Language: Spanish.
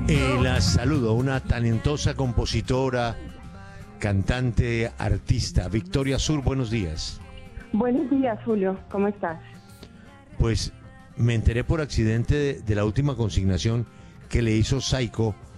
La saludo, una talentosa compositora, cantante, artista. Victoria Sur, buenos días. Buenos días, Julio. ¿Cómo estás? Pues me enteré por accidente de la última consignación que le hizo Saiko